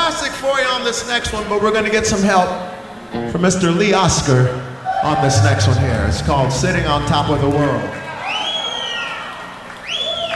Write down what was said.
classic for you on this next one, but we're going to get some help from Mr. Lee Oskar on this next one here. It's called Sitting on Top of the World.